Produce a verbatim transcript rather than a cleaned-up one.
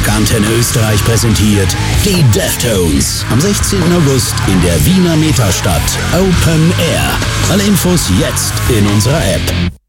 Rockantenne Österreich präsentiert die Deftones. Am sechzehnten August in der Wiener Metastadt. Open Air. Alle Infos jetzt in unserer App.